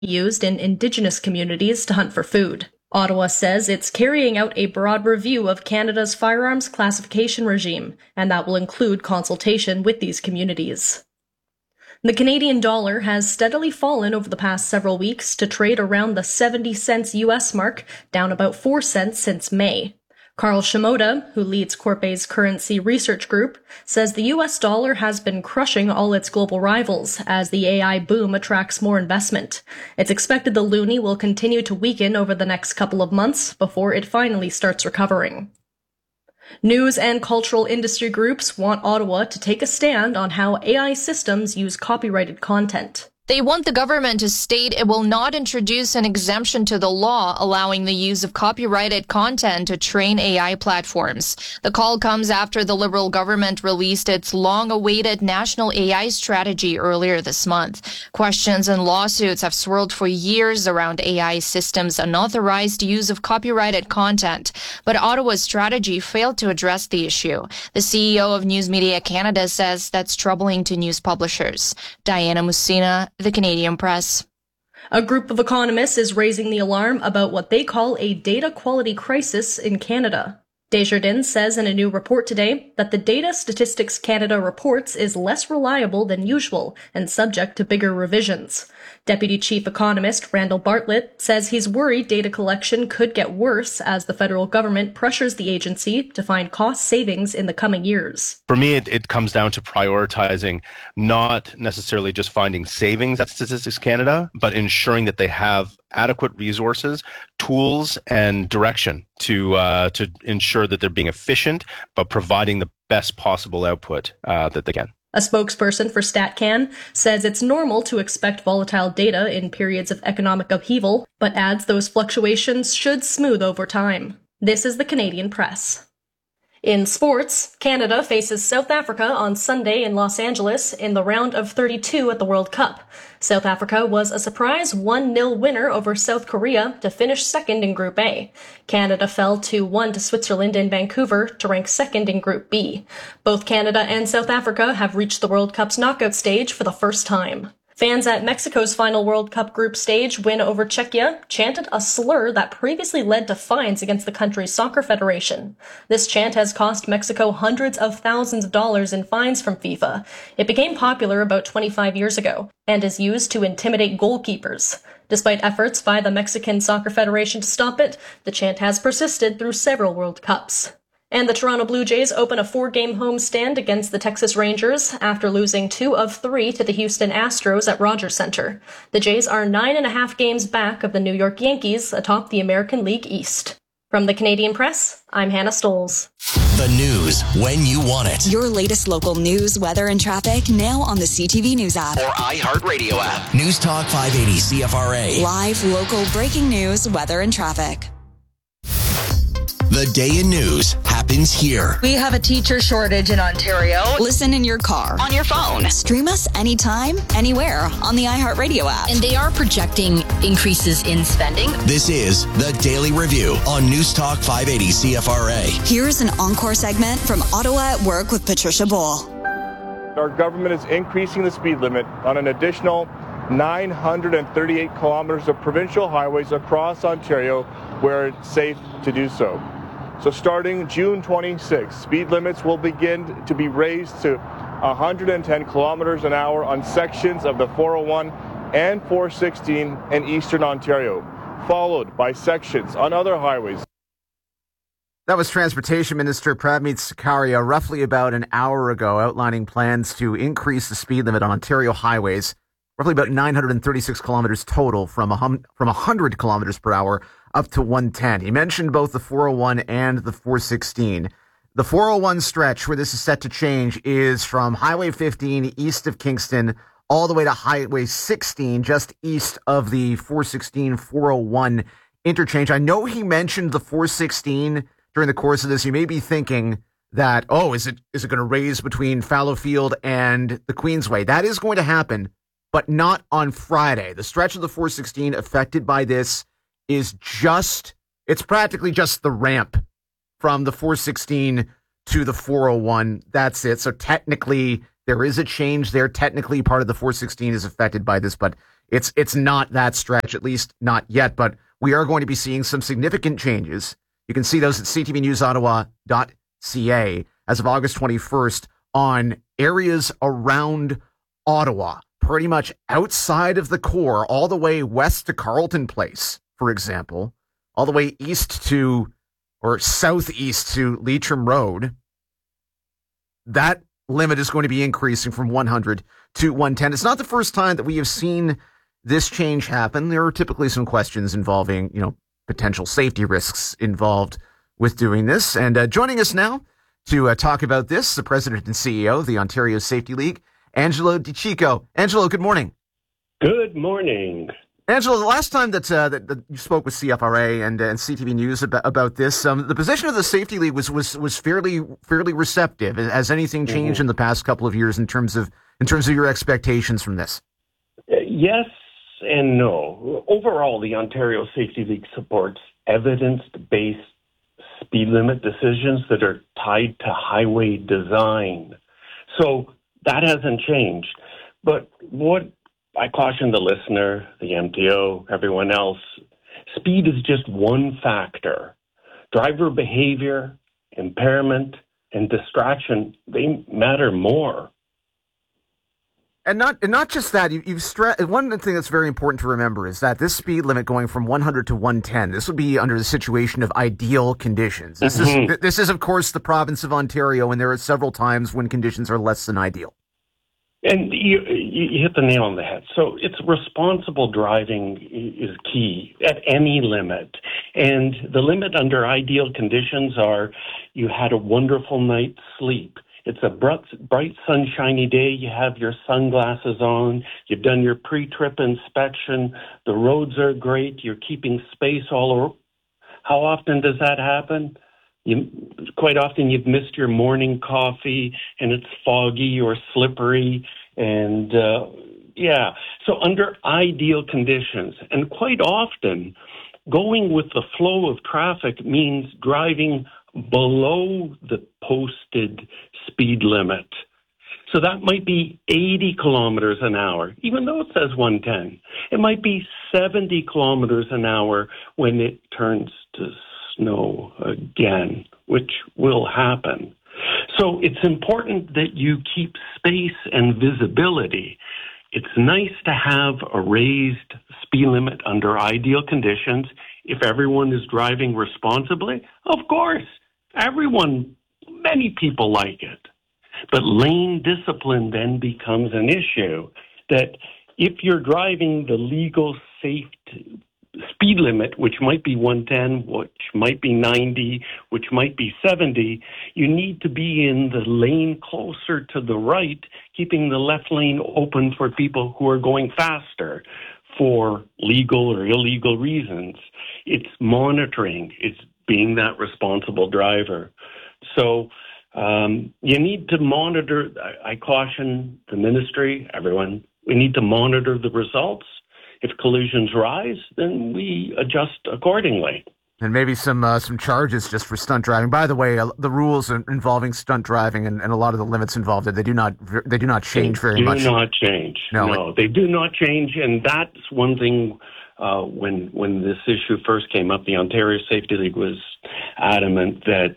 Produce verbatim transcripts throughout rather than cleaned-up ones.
used in Indigenous communities to hunt for food. Ottawa says it's carrying out a broad review of Canada's firearms classification regime, and that will include consultation with these communities. The Canadian dollar has steadily fallen over the past several weeks to trade around the seventy cents U S mark, down about four cents since May. Carl Shimoda, who leads Corpay's currency research group, says the U S dollar has been crushing all its global rivals as the A I boom attracts more investment. It's expected the loonie will continue to weaken over the next couple of months before it finally starts recovering. News and cultural industry groups want Ottawa to take a stand on how A I systems use copyrighted content. They want the government to state it will not introduce an exemption to the law allowing the use of copyrighted content to train A I platforms. The call comes after the Liberal government released its long-awaited national A I strategy earlier this month. Questions and lawsuits have swirled for years around A I systems' unauthorized use of copyrighted content, but Ottawa's strategy failed to address the issue. The C E O of News Media Canada says that's troubling to news publishers. Diana Musina, The Canadian Press. A group of economists is raising the alarm about what they call a data quality crisis in Canada. Desjardins says in a new report today that the data Statistics Canada reports is less reliable than usual and subject to bigger revisions. Deputy Chief Economist Randall Bartlett says he's worried data collection could get worse as the federal government pressures the agency to find cost savings in the coming years. For me, it, it comes down to prioritizing not necessarily just finding savings at Statistics Canada, but ensuring that they have adequate resources, tools, and direction to uh, to ensure that they're being efficient, but providing the best possible output uh, that they can. A spokesperson for StatCan says it's normal to expect volatile data in periods of economic upheaval, but adds those fluctuations should smooth over time. This is the Canadian Press. In sports, Canada faces South Africa on Sunday in Los Angeles in the round of thirty-two at the World Cup. South Africa was a surprise one nil winner over South Korea to finish second in Group A. Canada fell two one to Switzerland in Vancouver to rank second in Group B. Both Canada and South Africa have reached the World Cup's knockout stage for the first time. Fans at Mexico's final World Cup group stage win over Czechia chanted a slur that previously led to fines against the country's soccer federation. This chant has cost Mexico hundreds of thousands of dollars in fines from FIFA. It became popular about twenty-five years ago and is used to intimidate goalkeepers. Despite efforts by the Mexican Soccer Federation to stop it, the chant has persisted through several World Cups. And the Toronto Blue Jays open a four-game homestand against the Texas Rangers after losing two of three to the Houston Astros at Rogers Center. The Jays are nine and a half games back of the New York Yankees atop the American League East. From the Canadian Press, I'm Hannah Stoles. The news when you want it. Your latest local news, weather, and traffic now on the C T V News app or iHeartRadio app. News Talk five eighty C F R A. Live, local, breaking news, weather, and traffic. The day in news happens here. We have a teacher shortage in Ontario. Listen in your car, on your phone. Stream us anytime, anywhere on the iHeartRadio app. And they are projecting increases in spending. This is the Daily Review on News Talk five eighty C F R A. Here's an encore segment from Ottawa at Work with Patricia Bull. Our government is increasing the speed limit on an additional nine hundred thirty-eight kilometers of provincial highways across Ontario where it's safe to do so. So starting June twenty-sixth, speed limits will begin to be raised to one hundred ten kilometers an hour on sections of the four oh one and four sixteen in eastern Ontario, followed by sections on other highways. That was Transportation Minister Pramit Sakaria roughly about an hour ago, outlining plans to increase the speed limit on Ontario highways, roughly about nine hundred thirty-six kilometers total from a hum, from one hundred kilometers per hour up to one ten. He mentioned both the four oh one and the four sixteen. The four oh one stretch where this is set to change is from Highway fifteen east of Kingston all the way to Highway sixteen just east of the four sixteen four oh one interchange. I know he mentioned the four sixteen during the course of this. You may be thinking that, oh, is it is it going to raise between Fallowfield and the Queensway? That is going to happen, but not on Friday. The stretch of the four sixteen affected by this is just, it's practically just the ramp from the four sixteen to the four oh one. That's it. So technically, there is a change there. Technically, part of the four sixteen is affected by this, but It's it's not that stretch, at least not yet, but we are going to be seeing some significant changes. You can see those at c t v news ottawa dot c a as of August twenty-first on areas around Ottawa, pretty much outside of the core, all the way west to Carleton Place, for example, all the way east to, or southeast to Leitrim Road. That limit is going to be increasing from one hundred to one ten. It's not the first time that we have seen this change happen. There are typically some questions involving, you know, potential safety risks involved with doing this. And uh, joining us now to uh, talk about this, the president and C E O of the Ontario Safety League, Angelo DiCicco. Angelo, good morning. Good morning. Angelo, the last time that, uh, that, that you spoke with C F R A and, uh, and C T V News about, about this, um, the position of the Safety League was was was fairly fairly receptive. Has anything changed mm-hmm. in the past couple of years in terms of in terms of your expectations from this? Uh, yes and no. Overall, the Ontario Safety League supports evidence-based speed limit decisions that are tied to highway design. So that hasn't changed. But what I caution the listener, the M T O, everyone else, speed is just one factor. Driver behavior, impairment, and distraction, they matter more. And not and not just that, you, you've stre- one thing that's very important to remember is that this speed limit going from one hundred to one ten, this would be under the situation of ideal conditions. This mm-hmm. is this is, of course, the province of Ontario, and there are several times when conditions are less than ideal. And you, you hit the nail on the head. So it's responsible driving is key at any limit. And the limit under ideal conditions are you had a wonderful night's sleep. It's a bright, bright, sunshiny day. You have your sunglasses on. You've done your pre-trip inspection. The roads are great. You're keeping space all over. How often does that happen? You, quite often you've missed your morning coffee and it's foggy or slippery. And, uh, yeah, so under ideal conditions, and quite often going with the flow of traffic means driving below the posted speed limit. So that might be eighty kilometers an hour, even though it says one ten. It might be seventy kilometers an hour when it turns to snow again, which will happen. So it's important that you keep space and visibility. It's nice to have a raised speed limit under ideal conditions if everyone is driving responsibly. Of course, everyone, many people like it. But lane discipline then becomes an issue that if you're driving the legal, safe speed limit, which might be one ten, which might be ninety, which might be seventy, you need to be in the lane closer to the right, keeping the left lane open for people who are going faster for legal or illegal reasons. It's monitoring. It's being that responsible driver. So um, you need to monitor. I, I caution the ministry, everyone, we need to monitor the results. If collisions rise, then we adjust accordingly. And maybe some uh, some charges just for stunt driving. By the way, uh, the rules involving stunt driving and, and a lot of the limits involved, they do not they do not change they very do much. Do not change. No, no it, they do not change. And that's one thing. Uh, when when this issue first came up, the Ontario Safety League was adamant that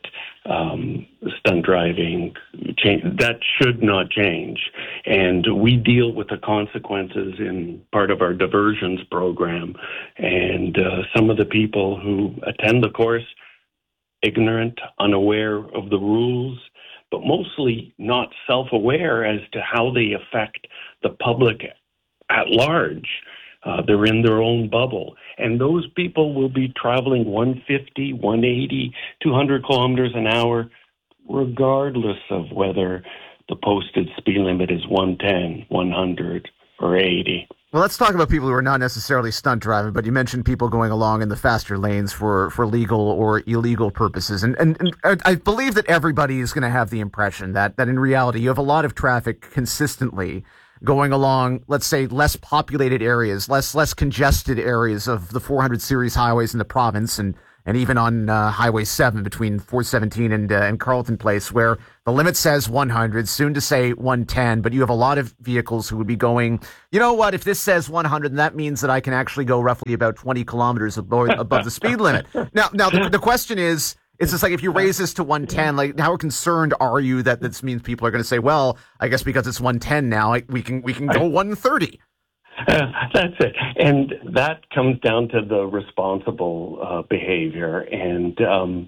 um, stunt driving change, that should not change, and we deal with the consequences in part of our diversions program. And uh, some of the people who attend the course, ignorant, unaware of the rules, but mostly not self-aware as to how they affect the public at large. Uh, they're in their own bubble. And those people will be traveling one fifty, one eighty, two hundred kilometers an hour, regardless of whether the posted speed limit is one ten, one hundred, or eighty. Well, let's talk about people who are not necessarily stunt driving, but you mentioned people going along in the faster lanes for, for legal or illegal purposes. And, and, and I believe that everybody is going to have the impression that, that in reality you have a lot of traffic consistently going along, let's say, less populated areas, less less congested areas of the four hundred series highways in the province, and and even on uh, Highway seven between four seventeen and, uh, and Carleton Place, where the limit says one hundred, soon to say one ten, but you have a lot of vehicles who would be going, you know what, if this says one hundred, then that means that I can actually go roughly about twenty kilometers above, above the speed limit. Now, now the, the question is, it's just like if you raise this to one ten, like how concerned are you that this means people are going to say, well, I guess because it's one ten now, like, we can we can go one thirty. Uh, that's it. And that comes down to the responsible uh, behavior. And um,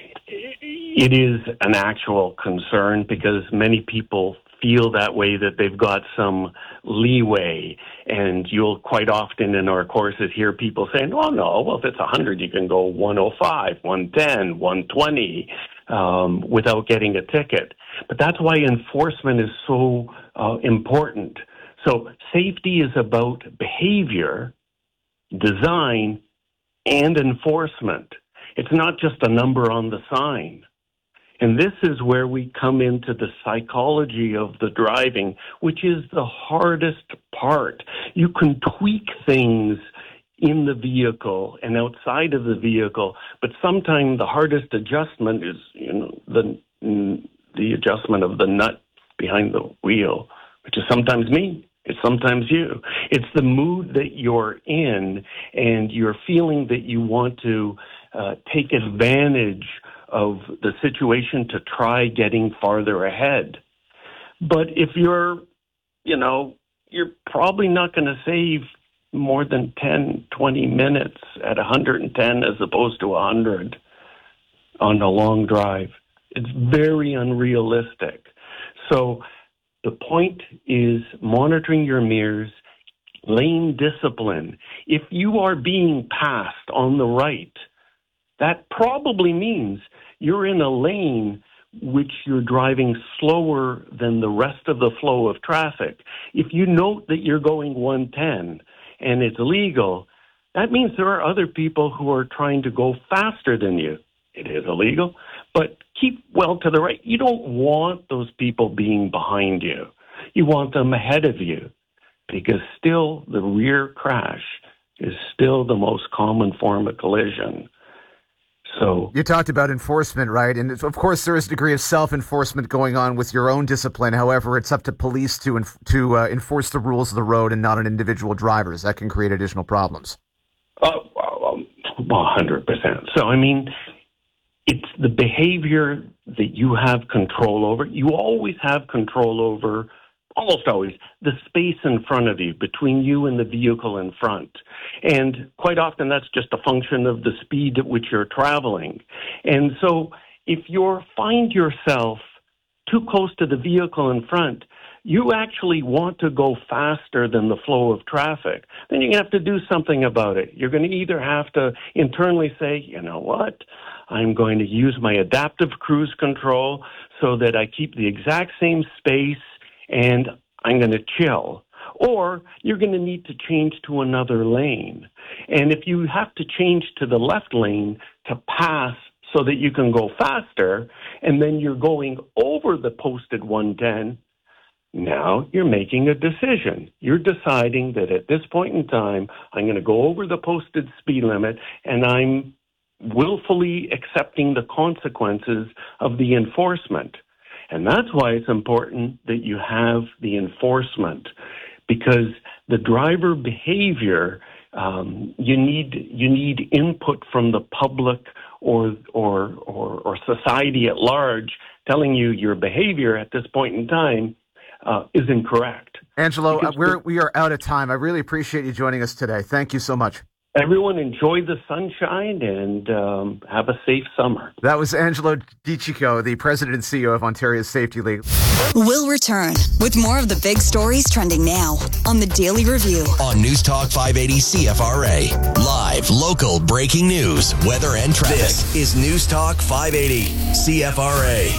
it is an actual concern because many people feel that way, that they've got some leeway. And you'll quite often in our courses hear people saying, oh, no, well, if it's one hundred, you can go one oh five, one ten, one twenty um, without getting a ticket. But that's why enforcement is so uh, important. So safety is about behavior, design, and enforcement. It's not just a number on the sign. And this is where we come into the psychology of the driving, which is the hardest part. You can tweak things in the vehicle and outside of the vehicle, but sometimes the hardest adjustment is, you know, the the adjustment of the nut behind the wheel, which is sometimes me. It's sometimes you. It's the mood that you're in, and you're feeling that you want to uh, take advantage of the situation to try getting farther ahead. But if you're, you know, you're probably not going to save more than ten, twenty minutes at one hundred ten as opposed to one hundred on a long drive. It's very unrealistic. So the point is monitoring your mirrors, lane discipline. If you are being passed on the right, that probably means you're in a lane which you're driving slower than the rest of the flow of traffic. If you note that you're going one ten and it's illegal, that means there are other people who are trying to go faster than you. It is illegal, but keep well to the right. You don't want those people being behind you. You want them ahead of you, because still the rear crash is still the most common form of collision. So you talked about enforcement, right? And of course, there is a degree of self-enforcement going on with your own discipline. However, it's up to police to enf- to uh, enforce the rules of the road and not on individual drivers. That can create additional problems. Uh, well, one hundred percent. So, I mean, it's the behavior that you have control over. You always have control over, almost always, the space in front of you, between you and the vehicle in front. And quite often that's just a function of the speed at which you're traveling. And so if you find yourself too close to the vehicle in front, you actually want to go faster than the flow of traffic, then you're going to have to do something about it. You're going to either have to internally say, you know what, I'm going to use my adaptive cruise control so that I keep the exact same space and I'm going to chill. Or you're going to need to change to another lane. And if you have to change to the left lane to pass so that you can go faster, and then you're going over the posted one ten, now you're making a decision. You're deciding that at this point in time, I'm going to go over the posted speed limit, and I'm willfully accepting the consequences of the enforcement. And that's why it's important that you have the enforcement, because the driver behavior, um, you need you need input from the public or, or or or society at large telling you your behavior at this point in time uh, is incorrect. Angelo, uh, we're we are out of time. I really appreciate you joining us today. Thank you so much. Everyone enjoy the sunshine and um, have a safe summer. That was Angelo DiCicco, the president and C E O of Ontario's Safety League. We'll return with more of the big stories trending now on the Daily Review. On News Talk five eighty C F R A. Live, local, breaking news, weather, and traffic. This is News Talk five eighty C F R A.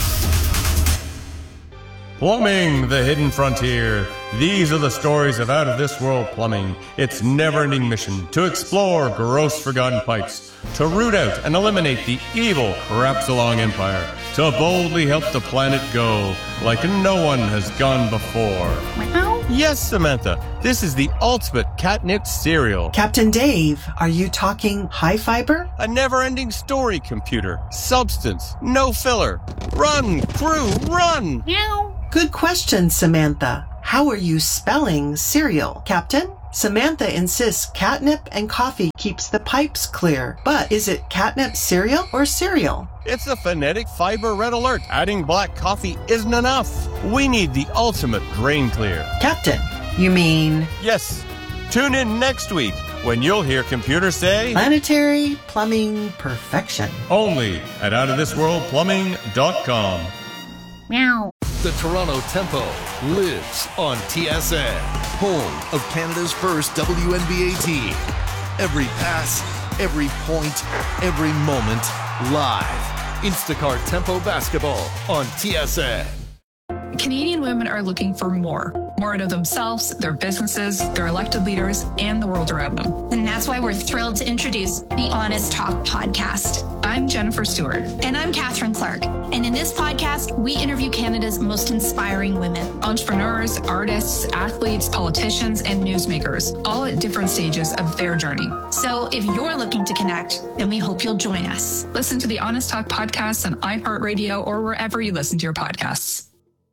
Plumbing, the hidden frontier. These are the stories of out-of-this-world plumbing. Its never-ending mission to explore gross forgotten pipes, to root out and eliminate the evil Crapsalong Empire, to boldly help the planet go like no one has gone before. Yes, Samantha, this is the ultimate catnip cereal. Captain Dave, are you talking high fiber? A never-ending story, computer. Substance, no filler. Run, crew, run! Meow. Good question, Samantha. How are you spelling cereal, Captain? Samantha insists catnip and coffee keeps the pipes clear. But is it catnip cereal or cereal? It's a phonetic fiber red alert. Adding black coffee isn't enough. We need the ultimate grain clear. Captain, you mean? Yes. Tune in next week when you'll hear computers say planetary plumbing perfection. Only at out of this world plumbing dot com. Meow. The Toronto Tempo lives on T S N, home of Canada's first W N B A team. Every pass, every point, every moment, live. Instacart Tempo Basketball on T S N. Canadian women are looking for more. More out of themselves, their businesses, their elected leaders, and the world around them. And that's why we're thrilled to introduce the Honest Talk podcast. I'm Jennifer Stewart. And I'm Catherine Clark. And in this podcast, we interview Canada's most inspiring women. Entrepreneurs, artists, athletes, politicians, and newsmakers, all at different stages of their journey. So if you're looking to connect, then we hope you'll join us. Listen to the Honest Talk podcast on iHeartRadio or wherever you listen to your podcasts.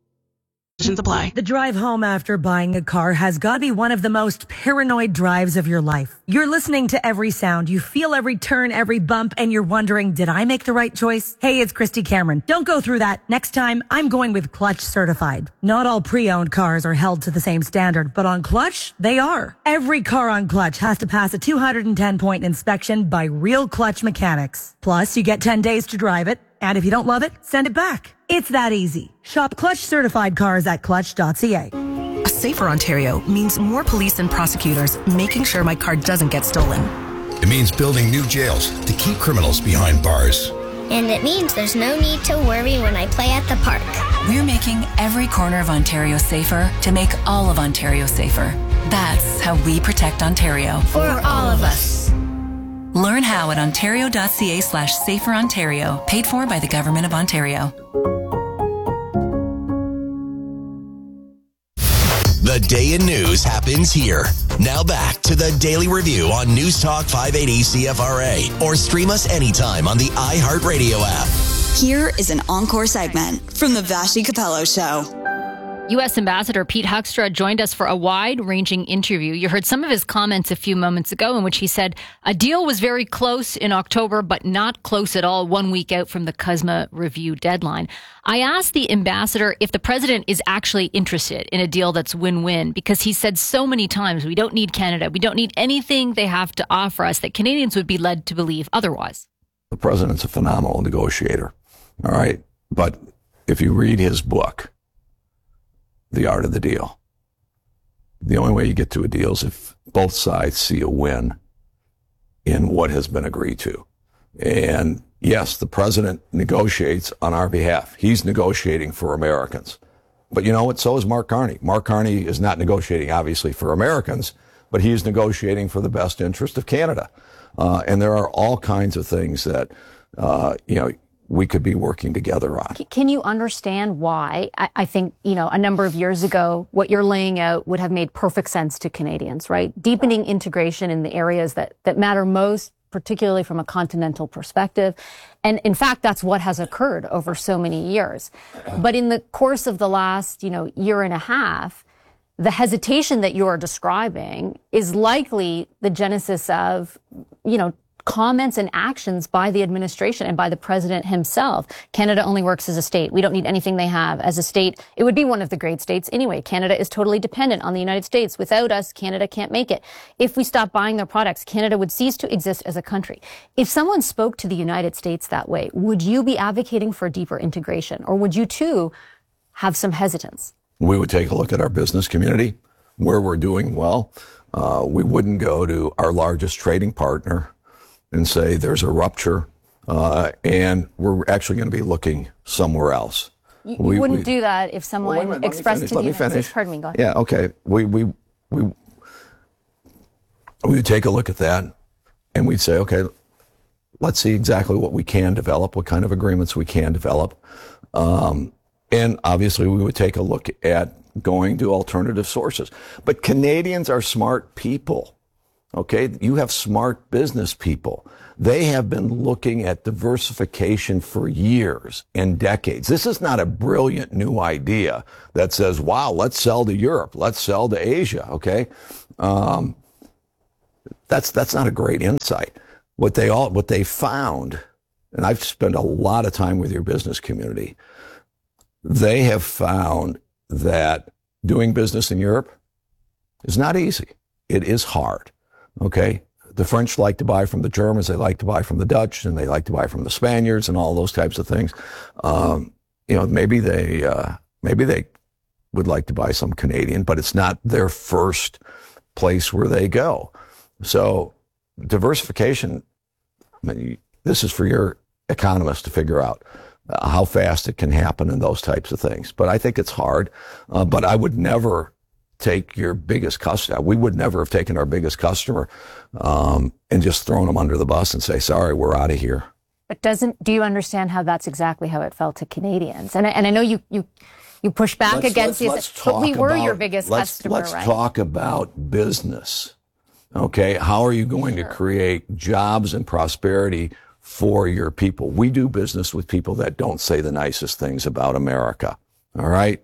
Apply. The drive home after buying a car has got to be one of the most paranoid drives of your life. You're listening to every sound, you feel every turn, every bump, and you're wondering, did I make the right choice? Hey, it's Christy Cameron. Don't go through that. Next time, I'm going with Clutch Certified. Not all pre-owned cars are held to the same standard, but on Clutch, they are. Every car on Clutch has to pass a two hundred ten point inspection by real Clutch mechanics. Plus, you get ten days to drive it. And if you don't love it, send it back. It's that easy. Shop Clutch certified cars at clutch dot c a. A safer Ontario means more police and prosecutors making sure my car doesn't get stolen. It means building new jails to keep criminals behind bars. And it means there's no need to worry when I play at the park. We're making every corner of Ontario safer to make all of Ontario safer. That's how we protect Ontario. For all of us. Learn how at ontario dot c a slash safer Ontario, paid for by the Government of Ontario. The day in news happens here. Now back to the Daily Review on News Talk five eighty C F R A or stream us anytime on the iHeartRadio app. Here is an encore segment from the Vashi Capello Show. U S Ambassador Pete Huckstra joined us for a wide-ranging interview. You heard some of his comments a few moments ago in which he said a deal was very close in October, but not close at all one week out from the C U S M A review deadline. I asked the ambassador if the president is actually interested in a deal that's win-win, because he said so many times, we don't need Canada, we don't need anything they have to offer us, that Canadians would be led to believe otherwise. The president's a phenomenal negotiator, all right? But if you read his book, The Art of the Deal, the only way you get to a deal is if both sides see a win in what has been agreed to. And yes, the president negotiates on our behalf. He's negotiating for Americans. But you know what? So is Mark Carney. Mark Carney is not negotiating, obviously, for Americans, but he is negotiating for the best interest of Canada. Uh, and there are all kinds of things that, uh, you know, we could be working together on. Can you understand why? I, I think, you know, a number of years ago, what you're laying out would have made perfect sense to Canadians, right? Deepening integration in the areas that, that matter most, particularly from a continental perspective. And in fact, that's what has occurred over so many years. But in the course of the last, you know, year and a half, the hesitation that you're describing is likely the genesis of, you know, comments and actions by the administration and by the president himself. Canada only works as a state. We don't need anything they have. As a state, it would be one of the great states anyway. Canada is totally dependent on the United States. Without us, Canada can't make it. If we stop buying their products, Canada would cease to exist as a country. If someone spoke to the United States that way, would you be advocating for deeper integration, or would you too have some hesitance? We would take a look at our business community, where we're doing well. Uh, we wouldn't go to our largest trading partner and say there's a rupture, uh, and we're actually going to be looking somewhere else. You, you we, wouldn't we, do that if someone well, minute, expressed to the United States. Pardon me, go ahead. Yeah, okay. We, we, we, we would take a look at that, and we'd say, okay, let's see exactly what we can develop, what kind of agreements we can develop. Um, And obviously we would take a look at going to alternative sources. But Canadians are smart people. Okay. You have smart business people. They have been looking at diversification for years and decades. This is not a brilliant new idea that says, wow, let's sell to Europe. Let's sell to Asia. Okay. Um, that's, that's not a great insight. What they all, what they found, and I've spent a lot of time with your business community, they have found that doing business in Europe is not easy. It is hard. Okay. The French like to buy from the Germans. They like to buy from the Dutch, and they like to buy from the Spaniards and all those types of things. Um, you know, maybe they, uh, maybe they would like to buy some Canadian, but it's not their first place where they go. So diversification, I mean, this is for your economists to figure out uh, how fast it can happen and those types of things. But I think it's hard. Uh, but I would never take your biggest customer. We would never have taken our biggest customer um, and just thrown them under the bus and say, sorry, we're out of here. But doesn't, do you understand how that's exactly how it felt to Canadians? And I, and I know you, you, you push back let's, against let's, these, let's but we were about, your biggest let's, customer, let's right? Let's talk about business. Okay. How are you going sure. to create jobs and prosperity for your people? We do business with people that don't say the nicest things about America. All right.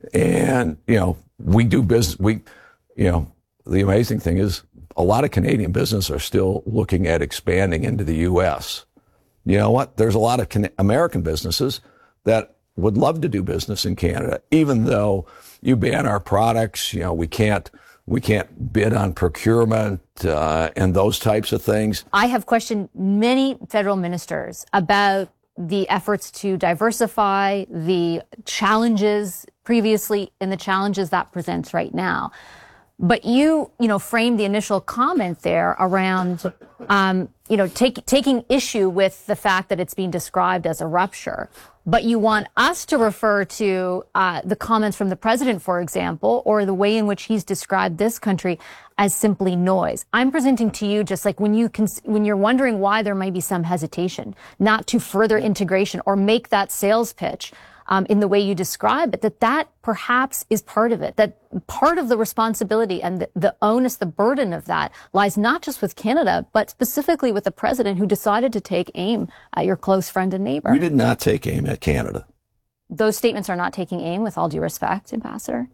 And, you know, we do business. We, you know, the amazing thing is a lot of Canadian business are still looking at expanding into the U S. You know what? There's a lot of Can- American businesses that would love to do business in Canada, even though you ban our products. You know, we can't, we can't bid on procurement uh, and those types of things. I have questioned many federal ministers about the efforts to diversify, the challenges previously, and the challenges that presents right now. But you, you know, framed the initial comment there around, um, you know, take, taking issue with the fact that it's being described as a rupture. But you want us to refer to uh, the comments from the president, for example, or the way in which he's described this country as simply noise. I'm presenting to you just like when you can, when you're wondering why there might be some hesitation not to further integration or make that sales pitch. Um, in the way you describe it, that that perhaps is part of it, that part of the responsibility and the, the onus, the burden of that lies not just with Canada, but specifically with the president who decided to take aim at your close friend and neighbor. We did not take aim at Canada. Those statements are not taking aim, with all due respect, Ambassador.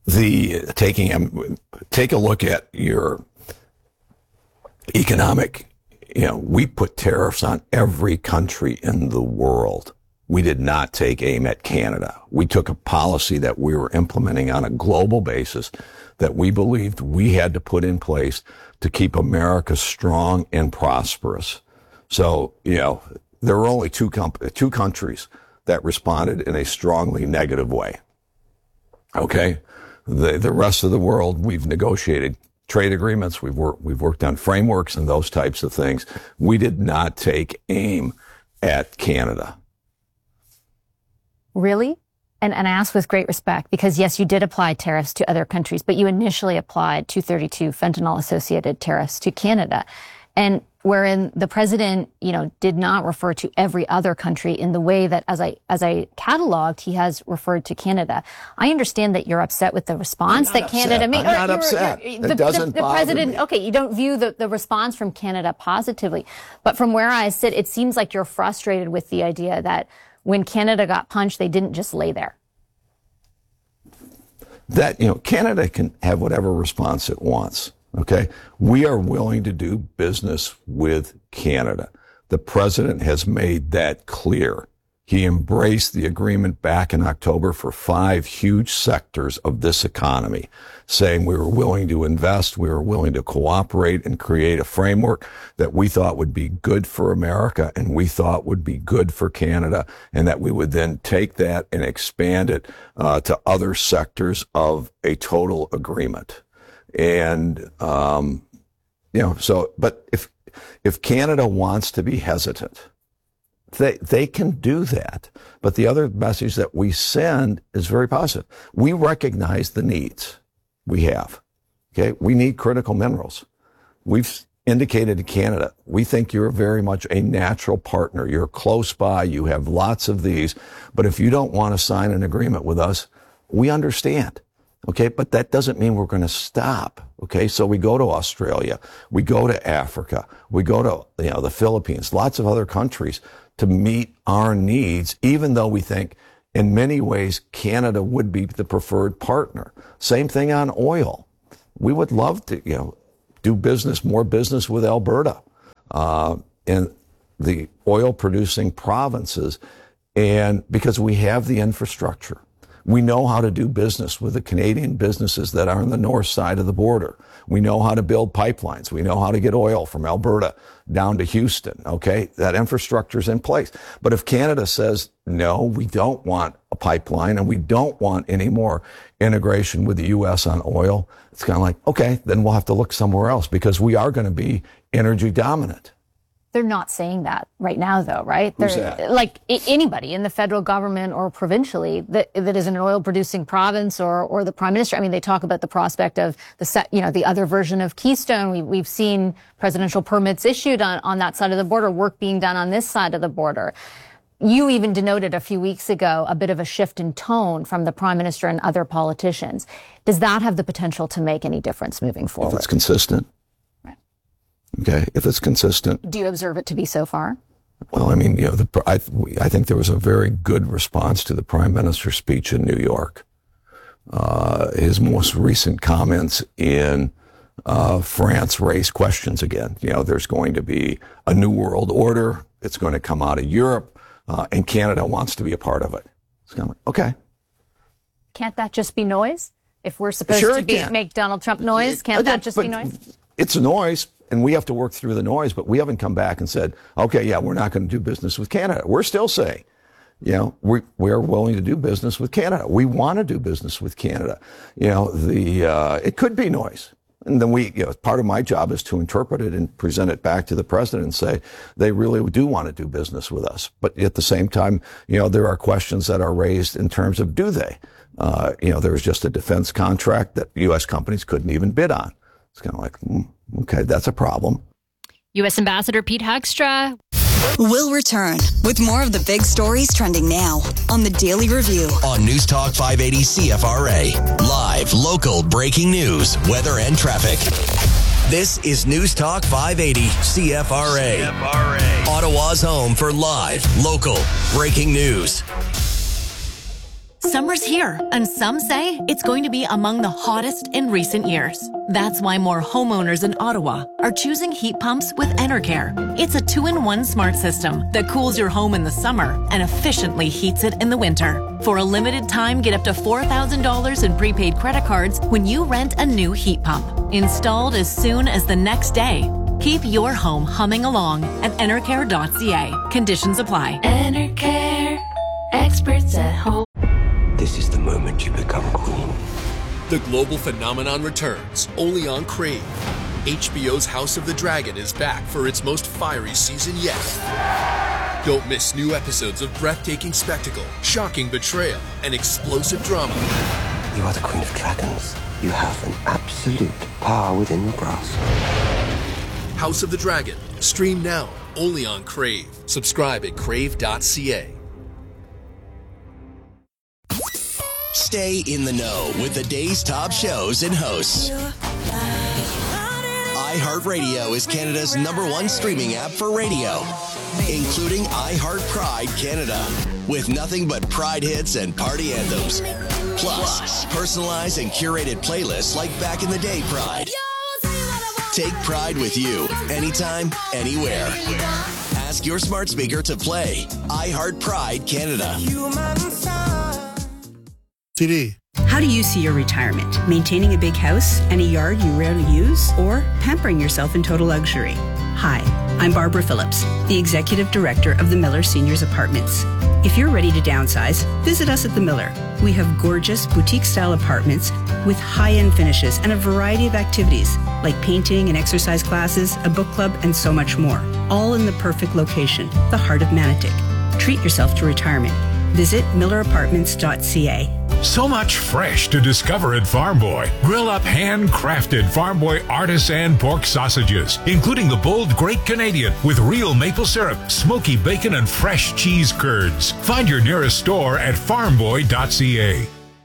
The taking aim, take a look at your economic, you know, we put tariffs on every country in the world. We did not take aim at Canada. We took a policy that we were implementing on a global basis that we believed we had to put in place to keep America strong and prosperous. So, you know, there were only two comp- two countries that responded in a strongly negative way. Okay? The the rest of the world, we've negotiated trade agreements, we've worked we've worked on frameworks and those types of things. We did not take aim at Canada. Really? And, and I ask with great respect, because yes, you did apply tariffs to other countries, but you initially applied two thirty-two fentanyl associated tariffs to Canada. And wherein the president, you know, did not refer to every other country in the way that, as I, as I cataloged, he has referred to Canada. I understand that you're upset with the response that upset. Canada made. I'm not upset. You're, it the, doesn't the, the bother president, me. okay, you don't view the, the response from Canada positively. But from where I sit, it seems like you're frustrated with the idea that when Canada got punched, they didn't just lay there. That, you know, Canada can have whatever response it wants. Okay. We are willing to do business with Canada. The president has made that clear. He embraced the agreement back in October for five huge sectors of this economy, saying we were willing to invest, we were willing to cooperate and create a framework that we thought would be good for America and we thought would be good for Canada, and that we would then take that and expand it uh, to other sectors of a total agreement. And, um, you know, so, but if, if Canada wants to be hesitant, They, they can do that. But the other message that we send is very positive. We recognize the needs we have. Okay. We need critical minerals. We've, indicated to Canada, we think you're very much a natural partner. You're close by. You have lots of these. But if you don't want to sign an agreement with us, we understand. Okay. But that doesn't mean we're going to stop. Okay. So we go to Australia. We go to Africa. We go to, you know, the Philippines, lots of other countries to meet our needs, even though we think in many ways Canada would be the preferred partner. Same thing on oil. We would love to, you know, do business, more business with Alberta, uh, and the oil producing provinces. And because we have the infrastructure, we know how to do business with the Canadian businesses that are on the north side of the border. We know how to build pipelines. We know how to get oil from Alberta down to Houston. Okay. That infrastructure is in place. But if Canada says, no, we don't want a pipeline and we don't want any more integration with the U S on oil, it's kind of like, okay, then we'll have to look somewhere else because we are going to be energy dominant. They're not saying that right now, though, right? Who's They're, that? Like I- anybody in the federal government or provincially that that is an oil-producing province, or or the prime minister. I mean, they talk about the prospect of the set, you know, the other version of Keystone. We, we've seen presidential permits issued on on that side of the border, work being done on this side of the border. You even denoted a few weeks ago a bit of a shift in tone from the prime minister and other politicians. Does that have the potential to make any difference moving forward? If it's consistent. Okay, if it's consistent. Do you observe it to be so far? Well, I mean, you know, the, I, I think there was a very good response to the Prime Minister's speech in New York. Uh, his most recent comments in uh, France raised questions again. You know, there's going to be a new world order. It's going to come out of Europe, uh, and Canada wants to be a part of it. It's kind of like, okay. Can't that just be noise? If we're supposed Sure to be, make Donald Trump noise, can't that just be noise? It's noise. And we have to work through the noise, but we haven't come back and said, okay, yeah, we're not going to do business with Canada. We're still saying, you know, we, we're willing to do business with Canada. We want to do business with Canada. You know, the, uh, it could be noise. And then we, you know, part of my job is to interpret it and present it back to the president and say, they really do want to do business with us. But at the same time, you know, there are questions that are raised in terms of do they? Uh, you know, there was just a defense contract that U S companies couldn't even bid on. It's kind of like, mm, okay, that's a problem. U S Ambassador Pete Hoekstra. We'll return with more of the big stories trending now on the Daily Review. On News Talk five eighty C F R A. Live, local, breaking news, weather, and traffic. This is News Talk five eighty C F R A. C F R A. Ottawa's home for live, local, breaking news. Summer's here, and some say it's going to be among the hottest in recent years. That's why more homeowners in Ottawa are choosing heat pumps with Enercare. It's a two-in-one smart system that cools your home in the summer and efficiently heats it in the winter. For a limited time, get up to four thousand dollars in prepaid credit cards when you rent a new heat pump. Installed as soon as the next day. Keep your home humming along at enercare dot c a. Conditions apply. Enercare, experts at home. This is the moment you become queen. The global phenomenon returns, only on Crave. H B O's House of the Dragon is back for its most fiery season yet. Don't miss new episodes of breathtaking spectacle, shocking betrayal, and explosive drama. You are the Queen of Dragons. You have an absolute power within your grasp. House of the Dragon. Stream now, only on Crave. Subscribe at crave dot c a. Stay in the know with the day's top shows and hosts. iHeartRadio is Canada's number one streaming app for radio, including iHeart Pride Canada, with nothing but Pride hits and party anthems. Plus, personalized and curated playlists like Back in the Day Pride. Take Pride with you, anytime, anywhere. Ask your smart speaker to play iHeart Pride Canada. Today. How do you see your retirement? Maintaining a big house and a yard you rarely use, or pampering yourself in total luxury? Hi, I'm Barbara Phillips, the Executive Director of the Miller Seniors Apartments. If you're ready to downsize, visit us at the Miller. We have gorgeous boutique-style apartments with high-end finishes and a variety of activities like painting and exercise classes, a book club, and so much more. All in the perfect location, the heart of Manotick. Treat yourself to retirement. Visit miller apartments dot c a. So much fresh to discover at Farm Boy. Grill up handcrafted Farm Boy artisan pork sausages, including the bold Great Canadian with real maple syrup, smoky bacon, and fresh cheese curds. Find your nearest store at farm boy dot c a.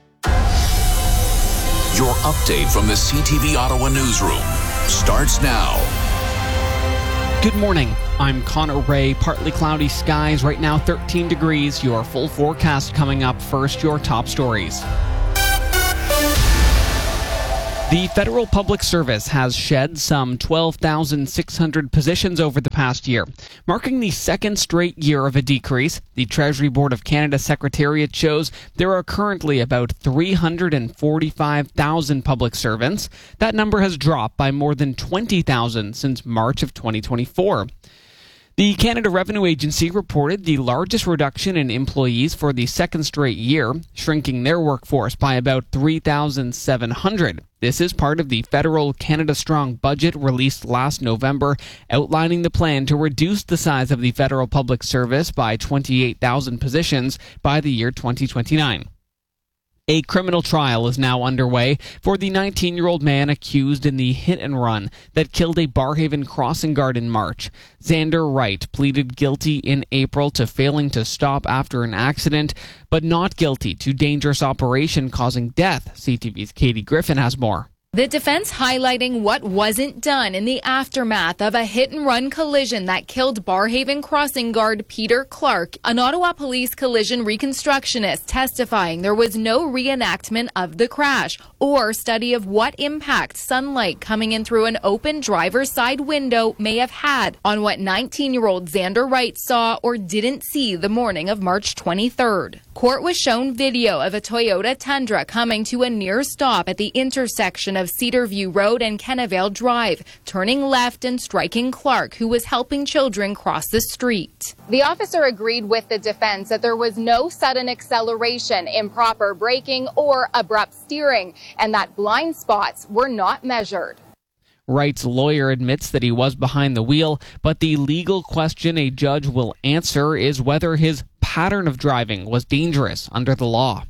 Your update from the C T V Ottawa newsroom starts now. Good morning. I'm Connor Ray. Partly cloudy skies right now, thirteen degrees. Your full forecast coming up. First, your top stories. The Federal Public Service has shed some twelve thousand six hundred positions over the past year, marking the second straight year of a decrease. The Treasury Board of Canada Secretariat shows there are currently about three hundred forty-five thousand public servants. That number has dropped by more than twenty thousand since March of twenty twenty-four. The Canada Revenue Agency reported the largest reduction in employees for the second straight year, shrinking their workforce by about three thousand seven hundred. This is part of the federal Canada Strong budget released last November, outlining the plan to reduce the size of the federal public service by twenty-eight thousand positions by the year twenty twenty-nine. A criminal trial is now underway for the nineteen-year-old man accused in the hit-and-run that killed a Barhaven crossing guard in March. Xander Wright pleaded guilty in April to failing to stop after an accident, but not guilty to dangerous operation causing death. C T V's Katie Griffin has more. The defense highlighting what wasn't done in the aftermath of a hit-and-run collision that killed Barhaven crossing guard Peter Clark, an Ottawa Police collision reconstructionist testifying there was no reenactment of the crash or study of what impact sunlight coming in through an open driver's side window may have had on what nineteen-year-old Xander Wright saw or didn't see the morning of March twenty-third. Court was shown video of a Toyota Tundra coming to a near stop at the intersection of Cedarview Road and Kennevale Drive, turning left and striking Clark, who was helping children cross the street. The officer agreed with the defense that there was no sudden acceleration, improper braking, or abrupt steering, and that blind spots were not measured. Wright's lawyer admits that he was behind the wheel, but the legal question a judge will answer is whether his pattern of driving was dangerous under the law.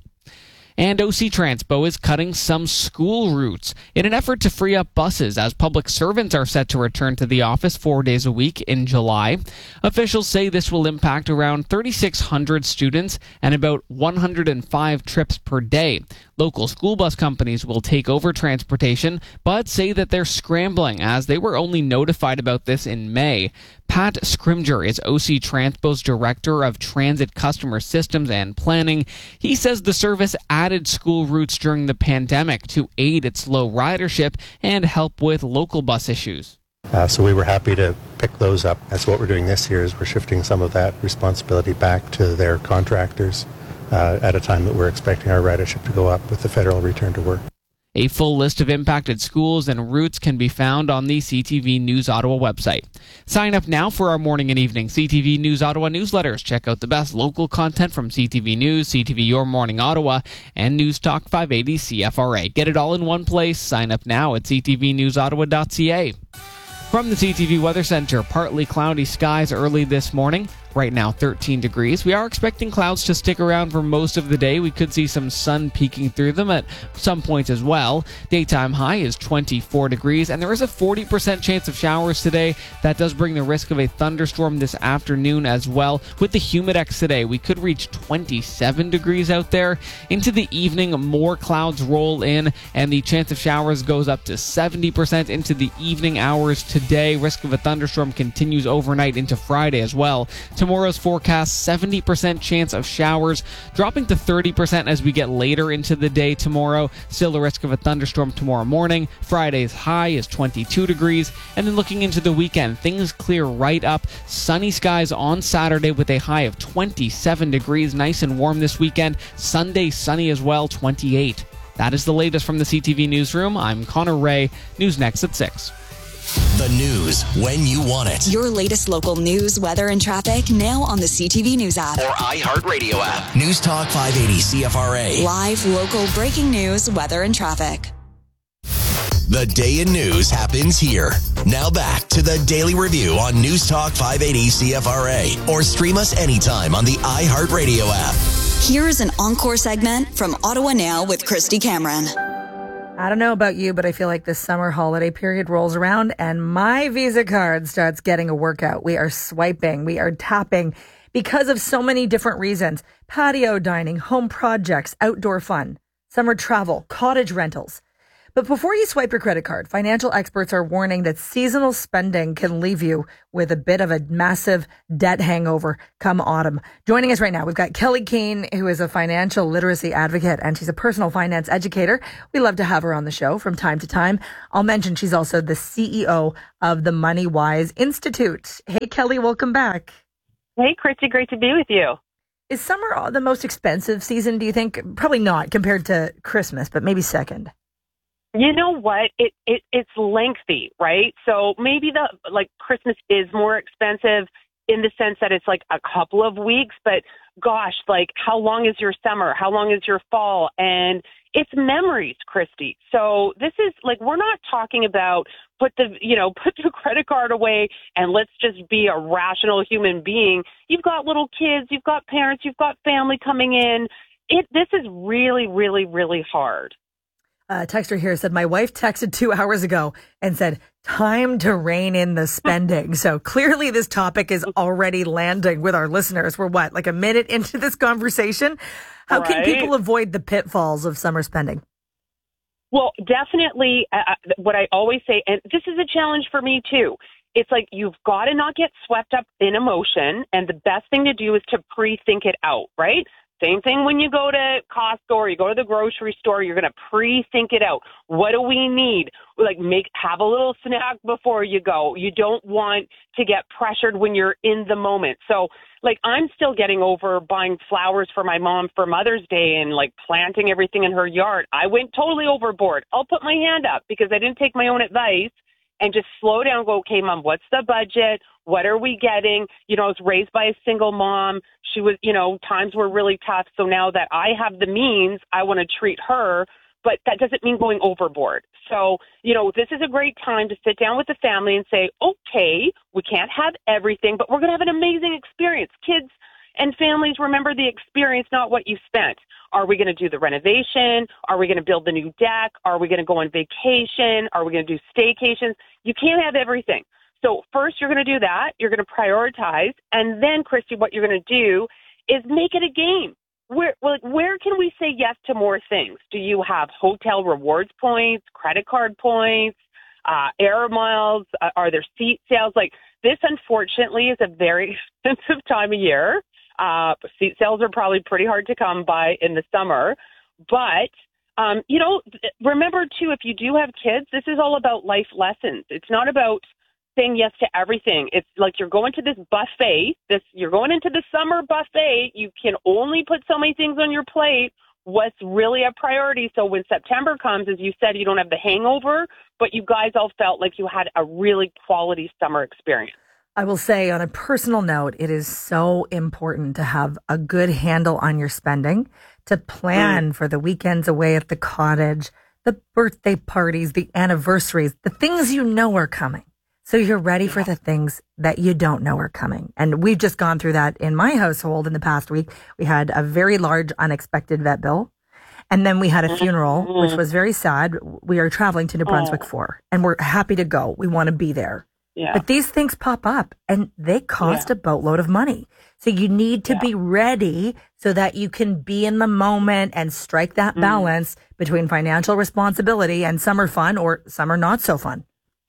And O C Transpo is cutting some school routes in an effort to free up buses as public servants are set to return to the office four days a week in July. Officials say this will impact around thirty-six hundred students and about one hundred five trips per day. Local school bus companies will take over transportation, but say that they're scrambling as they were only notified about this in May. Pat Scrimger is O C Transpo's Director of Transit Customer Systems and Planning. He says the service added school routes during the pandemic to aid its low ridership and help with local bus issues. Uh, so we were happy to pick those up. That's what we're doing this year, is we're shifting some of that responsibility back to their contractors uh, at a time that we're expecting our ridership to go up with the federal return to work. A full list of impacted schools and routes can be found on the C T V News Ottawa website. Sign up now for our morning and evening C T V News Ottawa newsletters. Check out the best local content from C T V News, C T V Your Morning Ottawa, and News Talk five eighty C F R A. Get it all in one place. Sign up now at c t v news ottawa dot c a. From the C T V Weather Center, partly cloudy skies early this morning. Right now, thirteen degrees. We are expecting clouds to stick around for most of the day. We could see some sun peeking through them at some points as well. Daytime high is twenty-four degrees, and there is a forty percent chance of showers today. That does bring the risk of a thunderstorm this afternoon as well. With the Humidex today, we could reach twenty-seven degrees out there. Into the evening, more clouds roll in, and the chance of showers goes up to seventy percent into the evening hours today. Risk of a thunderstorm continues overnight into Friday as well. Tomorrow's forecast, seventy percent chance of showers, dropping to thirty percent as we get later into the day tomorrow. Still a risk of a thunderstorm tomorrow morning. Friday's high is twenty-two degrees. And then looking into the weekend, things clear right up. Sunny skies on Saturday with a high of twenty-seven degrees. Nice and warm this weekend. Sunday sunny as well, twenty-eight. That is the latest from the C T V Newsroom. I'm Connor Ray. News next at six. The news when you want it. Your latest local news, weather, and traffic now on the C T V News app. Or iHeartRadio app. News Talk five eighty C F R A. Live, local, breaking news, weather, and traffic. The day in news happens here. Now back to the Daily Review on News Talk five eighty C F R A. Or stream us anytime on the iHeartRadio app. Here's an encore segment from Ottawa Now with Christy Cameron. I don't know about you, but I feel like this summer holiday period rolls around and my Visa card starts getting a workout. We are swiping, we are tapping because of so many different reasons. Patio dining, home projects, outdoor fun, summer travel, cottage rentals. But before you swipe your credit card, financial experts are warning that seasonal spending can leave you with a bit of a massive debt hangover come autumn. Joining us right now, we've got Kelly Keane, who is a financial literacy advocate, and she's a personal finance educator. We love to have her on the show from time to time. I'll mention she's also the C E O of the MoneyWise Institute. Hey, Kelly, welcome back. Hey, Christy, great to be with you. Is summer the most expensive season, do you think? Probably not compared to Christmas, but maybe second. You know what? It, it it's lengthy, right? So maybe the like Christmas is more expensive in the sense that it's like a couple of weeks, but gosh, like how long is your summer? How long is your fall? And it's memories, Christy. So this is like, we're not talking about put the, you know, put the credit card away and let's just be a rational human being. You've got little kids, you've got parents, you've got family coming in. It this is really, really, really hard. Uh, texter here said, my wife texted two hours ago and said, time to rein in the spending. So clearly this topic is already landing with our listeners. We're what, like a minute into this conversation? How Right. can people avoid the pitfalls of summer spending? Well, definitely uh, what I always say, and this is a challenge for me too. It's like you've got to not get swept up in emotion. And the best thing to do is to pre-think it out, right? Same thing when you go to Costco or you go to the grocery store, you're going to pre-think it out. What do we need? Like make, have a little snack before you go. You don't want to get pressured when you're in the moment. So like I'm still getting over buying flowers for my mom for Mother's Day and like planting everything in her yard. I went totally overboard. I'll put my hand up because I didn't take my own advice and just slow down and go, okay, Mom, what's the budget? What are we getting? You know, I was raised by a single mom. She was, you know, times were really tough. So now that I have the means, I want to treat her, but that doesn't mean going overboard. So, you know, this is a great time to sit down with the family and say, okay, we can't have everything, but we're going to have an amazing experience. Kids and families remember the experience, not what you spent. Are we going to do the renovation? Are we going to build the new deck? Are we going to go on vacation? Are we going to do staycations? You can't have everything. So first you're going to do that. You're going to prioritize. And then, Christy, what you're going to do is make it a game. Where, like, where can we say yes to more things? Do you have hotel rewards points, credit card points, uh, air miles? Uh, are there seat sales? Like this, unfortunately, is a very expensive time of year. Uh, seat sales are probably pretty hard to come by in the summer. But, um, you know, remember, too, if you do have kids, this is all about life lessons. It's not about saying yes to everything. It's like you're going to this buffet. This you're going into the summer buffet. You can only put so many things on your plate. What's really a priority? So when September comes, as you said, you don't have the hangover, but you guys all felt like you had a really quality summer experience. I will say on a personal note, it is so important to have a good handle on your spending, to plan mm. for the weekends away at the cottage, the birthday parties, the anniversaries, the things you know are coming. So you're ready yeah. for the things that you don't know are coming. And we've just gone through that in my household in the past week. We had a very large unexpected vet bill. And then we had a funeral, mm-hmm. which was very sad. We are traveling to New Brunswick oh. for, and we're happy to go. We want to be there. Yeah. But these things pop up and they cost yeah. a boatload of money. So you need to yeah. be ready so that you can be in the moment and strike that mm. balance between financial responsibility and summer fun or summer not so fun.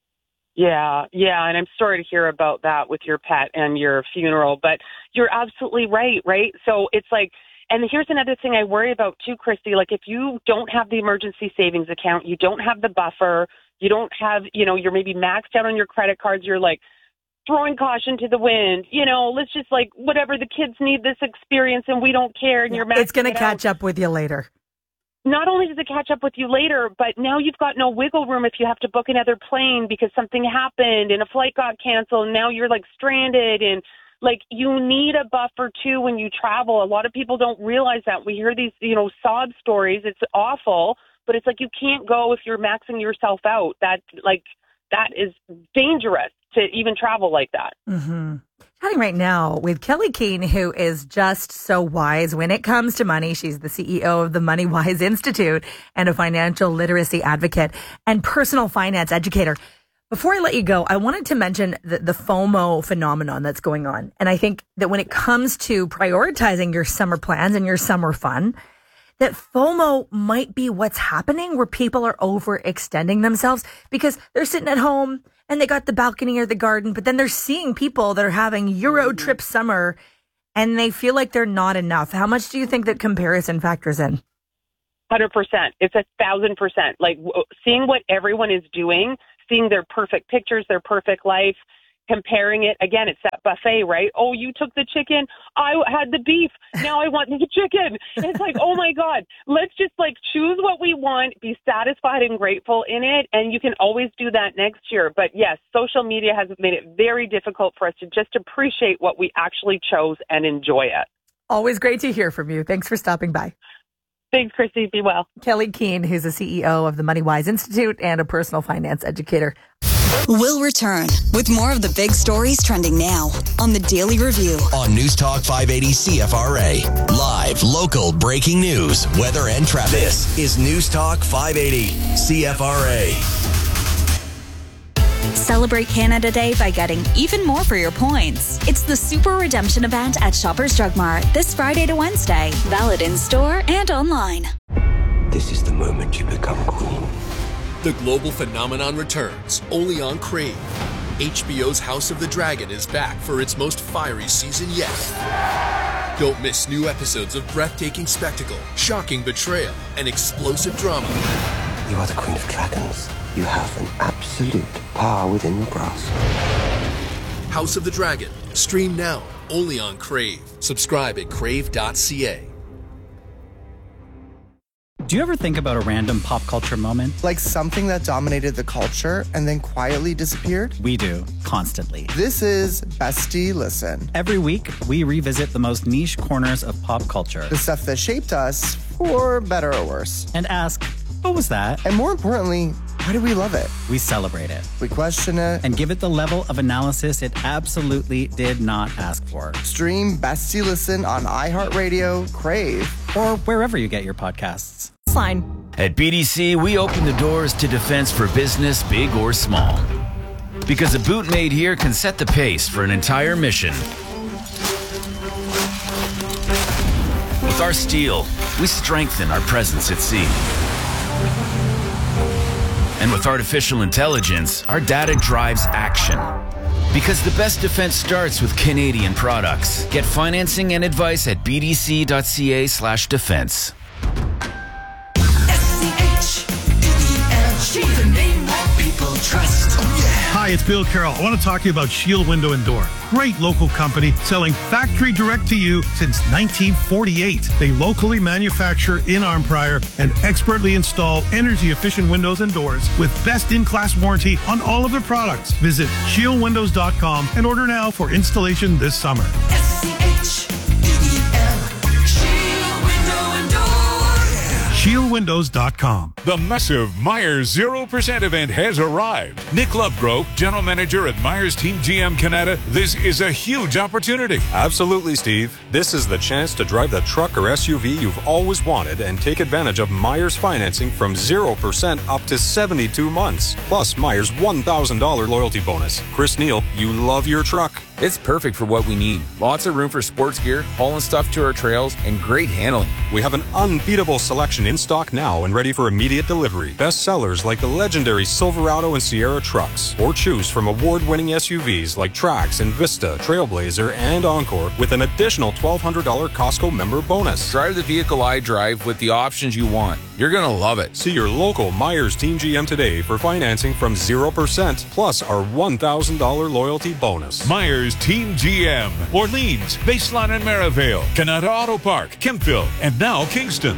Yeah, yeah, and I'm sorry to hear about that with your pet and your funeral, but you're absolutely right, right? So it's like, and here's another thing I worry about too, Christy, like if you don't have the emergency savings account, you don't have the buffer, you don't have, you know, you're maybe maxed out on your credit cards, you're like throwing caution to the wind, you know, let's just like, whatever, the kids need this experience and we don't care, and yeah, you're maxing It's going to it catch out. up with you later. Not only does it catch up with you later, but now you've got no wiggle room if you have to book another plane because something happened and a flight got canceled and now you're like stranded. And like you need a buffer too when you travel. A lot of people don't realize that. We hear these, you know, sob stories. It's awful, but it's like you can't go if you're maxing yourself out. That like that is dangerous to even travel like that. Mm-hmm. Chatting right now with Kelly Keene, who is just so wise when it comes to money. She's the C E O of the Money Wise Institute and a financial literacy advocate and personal finance educator. Before I let you go, I wanted to mention the, the FOMO phenomenon that's going on. And I think that when it comes to prioritizing your summer plans and your summer fun, that FOMO might be what's happening, where people are overextending themselves because they're sitting at home and they got the balcony or the garden, but then they're seeing people that are having Euro trip summer and they feel like they're not enough. How much do you think that comparison factors in? one hundred percent. It's a thousand percent. Like w- seeing what everyone is doing, seeing their perfect pictures, their perfect life, comparing it. Again, it's that buffet, right? Oh, you took the chicken. I had the beef. Now I want the chicken. It's like, oh my God, let's just like choose what we want, be satisfied and grateful in it. And you can always do that next year. But yes, social media has made it very difficult for us to just appreciate what we actually chose and enjoy it. Always great to hear from you. Thanks for stopping by. Thanks, Christy. Be well. Kelly Keene, who's the C E O of the Money Wise Institute and a personal finance educator. We'll return with more of the big stories trending now on the Daily Review. On News Talk five eighty C F R A. Live, local, breaking news, weather, and traffic. This is News Talk five eighty C F R A. Celebrate Canada Day by getting even more for your points. It's the Super Redemption event at Shoppers Drug Mart this Friday to Wednesday. Valid in store and online. This is the moment you become queen. The global phenomenon returns, only on Crave. H B O's House of the Dragon is back for its most fiery season yet. Don't miss new episodes of breathtaking spectacle, shocking betrayal, and explosive drama. You are the queen of dragons. You have an absolute power within your grasp. House of the Dragon. Stream now, only on Crave. Subscribe at crave dot c a. Do you ever think about a random pop culture moment? Like something that dominated the culture and then quietly disappeared? We do, constantly. This is Bestie Listen. Every week, we revisit the most niche corners of pop culture. The stuff that shaped us, for better or worse. And ask, what was that? And more importantly, why do we love it? We celebrate it. We question it. And give it the level of analysis it absolutely did not ask for. Stream Bestie Listen on iHeartRadio, Crave, or wherever you get your podcasts. Fine. At B D C, we open the doors to defense for business, big or small. Because a boot made here can set the pace for an entire mission. With our steel, we strengthen our presence at sea. And with artificial intelligence, our data drives action. Because the best defense starts with Canadian products. Get financing and advice at b d c dot c a slash defense. She's a name that people trust. Oh, yeah. Hi, it's Bill Carroll. I want to talk to you about Shield Window and Door. Great local company selling factory direct to you since nineteen forty-eight. They locally manufacture in Arnprior and expertly install energy efficient windows and doors with best in class warranty on all of their products. Visit shield windows dot com and order now for installation this summer. S C H E E L Shield Window and Door. shield windows dot com. The massive Myers zero percent event has arrived. Nick Lovegrove, General Manager at Myers Team G M Canada, this is a huge opportunity. Absolutely, Steve. This is the chance to drive the truck or S U V you've always wanted and take advantage of Myers financing from zero percent up to seventy-two months. Plus Myers one thousand dollars loyalty bonus. Chris Neal, you love your truck. It's perfect for what we need. Lots of room for sports gear, hauling stuff to our trails, and great handling. We have an unbeatable selection in stock now and ready for immediate delivery. Best sellers like the legendary Silverado and Sierra trucks, or choose from award-winning S U Vs like Trax and Vista, Trailblazer, and Encore with an additional twelve hundred dollars Costco member bonus. Drive the vehicle I drive with the options you want. You're going to love it. See your local Myers Team G M today for financing from zero percent plus our one thousand dollars loyalty bonus. Myers Team G M, Orleans, Baseline and Maryvale, Canada Auto Park, Kempville, and now Kingston.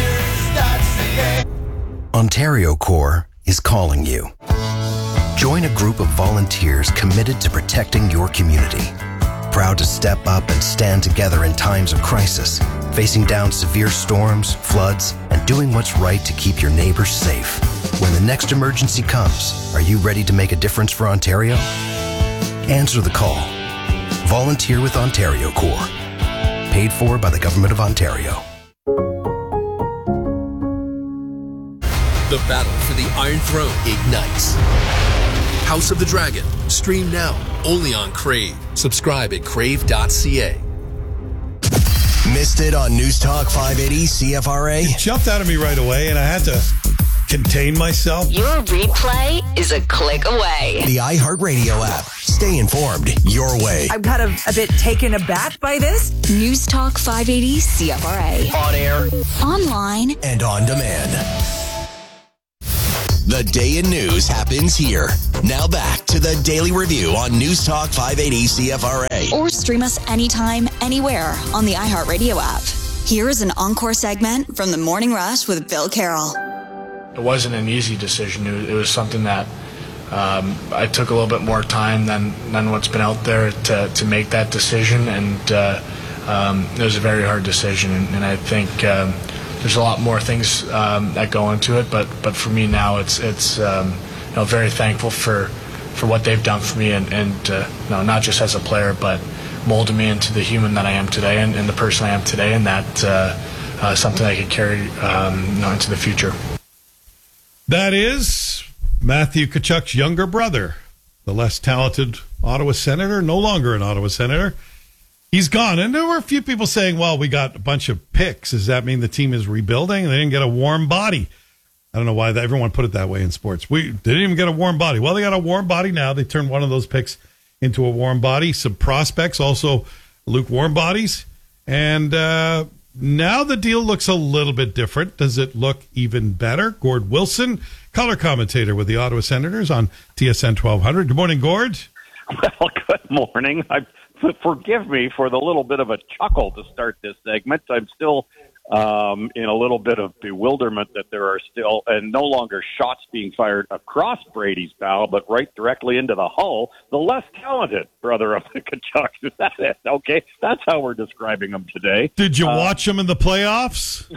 Ontario Corps is calling you. Join a group of volunteers committed to protecting your community. Proud to step up and stand together in times of crisis, facing down severe storms, floods, and doing what's right to keep your neighbors safe. When the next emergency comes, are you ready to make a difference for Ontario? Answer the call. Volunteer with Ontario Corps. Paid for by the Government of Ontario. The battle for the Iron Throne ignites. House of the Dragon. Stream now, only on Crave. Subscribe at crave dot c a. Missed it on News Talk five eighty C F R A? It jumped out of me right away, and I had to contain myself. Your replay is a click away. The iHeartRadio app. Stay informed your way. I'm kind of a bit taken aback by this. News Talk five eighty C F R A. On air, online, and on demand. The day in news happens here. Now back to the Daily Review on News Talk five eighty C F R A. Or stream us anytime, anywhere on the iHeartRadio app. Here is an encore segment from The Morning Rush with Bill Carroll. It wasn't an easy decision. It was, it was something that um, I took a little bit more time than, than what's been out there to, to make that decision. And uh, um, it was a very hard decision. And, and I think... Um, There's a lot more things um, that go into it, but but for me now, it's it's um, you know very thankful for for what they've done for me, and and uh, you know, not just as a player, but molding me into the human that I am today, and, and the person I am today, and that uh, uh, something I could carry um, you know, into the future. That is Matthew Tkachuk's younger brother, the less talented Ottawa Senator, no longer an Ottawa Senator. He's gone. And there were a few people saying, well, we got a bunch of picks. Does that mean the team is rebuilding? They didn't get a warm body. I don't know why that, everyone put it that way in sports. We they didn't even get a warm body. Well, they got a warm body now. They turned one of those picks into a warm body. Some prospects, also lukewarm bodies. And uh, now the deal looks a little bit different. Does it look even better? Gord Wilson, color commentator with the Ottawa Senators on T S N twelve hundred. Good morning, Gord. Well, good morning. I Forgive me for the little bit of a chuckle to start this segment. I'm still um, in a little bit of bewilderment that there are still, and no longer shots being fired across Brady's bow, but right directly into the hull, the less talented brother of the Tkachuks. Is that it? Okay, that's how we're describing him today. Did you uh, watch him in the playoffs?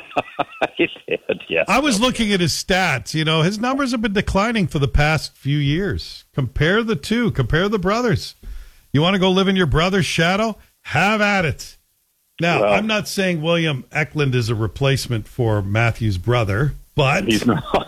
I did, yes. I was looking at his stats. You know, his numbers have been declining for the past few years. Compare the two. Compare the brothers. You want to go live in your brother's shadow? Have at it. Now, well, I'm not saying William Eklund is a replacement for Matthew's brother, but he's not.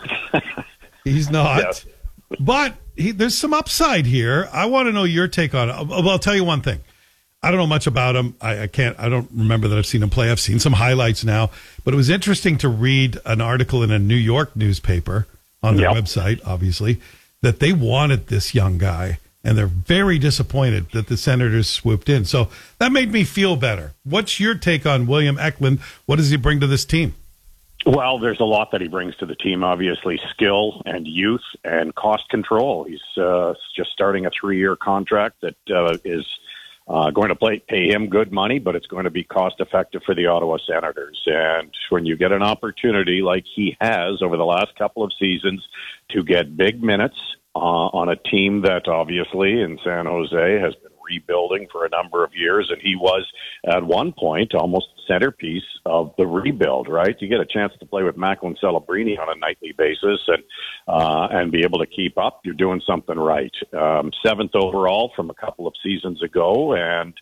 he's not. Yes. But he, there's some upside here. I want to know your take on it. Well, I'll tell you one thing. I don't know much about him. I, I can't. I don't remember that I've seen him play. I've seen some highlights now, but it was interesting to read an article in a New York newspaper on their yep. website, obviously, that they wanted this young guy. And they're very disappointed that the Senators swooped in. So that made me feel better. What's your take on William Eklund? What does he bring to this team? Well, there's a lot that he brings to the team, obviously. Skill and youth and cost control. He's uh, just starting a three-year contract that uh, is uh, going to play, pay him good money, but it's going to be cost-effective for the Ottawa Senators. And when you get an opportunity like he has over the last couple of seasons to get big minutes, Uh, on a team that obviously in San Jose has been rebuilding for a number of years, and he was at one point almost the centerpiece of the rebuild, right? You get a chance to play with Macklin Celebrini on a nightly basis and uh, and be able to keep up, you're doing something right. Um, seventh overall from a couple of seasons ago, and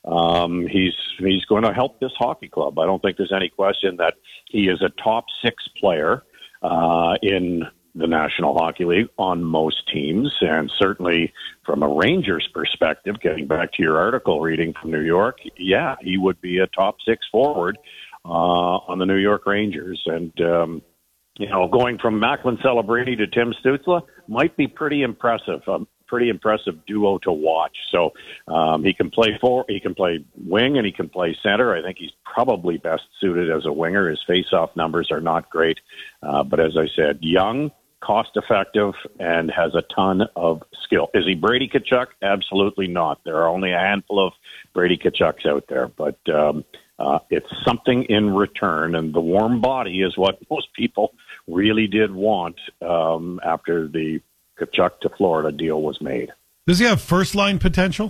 um, he's he's going to help this hockey club. I don't think there's any question that he is a top six player uh, in the National Hockey League on most teams, and certainly from a Rangers perspective, getting back to your article reading from New York, yeah, he would be a top six forward uh, on the New York Rangers. And, um, you know, going from Macklin Celebrini to Tim Stützle might be pretty impressive, a pretty impressive duo to watch. So um, he can play for, he can play wing, and he can play center. I think he's probably best suited as a winger. His face-off numbers are not great, uh, but as I said, young, cost-effective, and has a ton of skill. Is he Brady Tkachuk? Absolutely not. There are only a handful of Brady Tkachuks out there, but um, uh, it's something in return, and the warm body is what most people really did want um, after the Tkachuk to Florida deal was made. Does he have first-line potential?